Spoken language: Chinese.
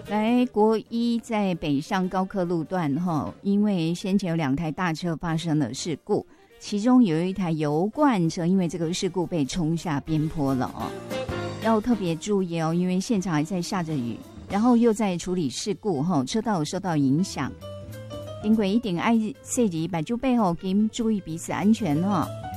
来，国一在北上高科路段因为先前有2台大车发生了事故，其中有一台油罐车因为这个事故被冲下边坡了要特别注意因为现场还在下着雨，然后又在处理事故车道有受到影响。经过一定爱细致把就背后给注意彼此安全